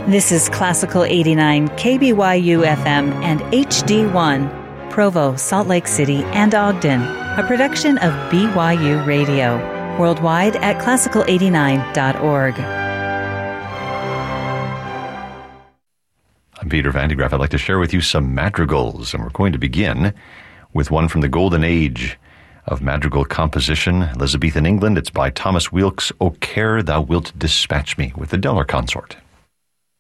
This is Classical 89 KBYU FM and HD1, Provo, Salt Lake City, and Ogden, a production of BYU Radio, worldwide at classical89.org. I'm Peter Van de Graaff. I'd like to share with you some madrigals, and we're going to begin with one from the golden age of madrigal composition, Elizabethan England. It's by Thomas Weelkes, O Care Thou Wilt Dispatch Me, with the Deller Consort.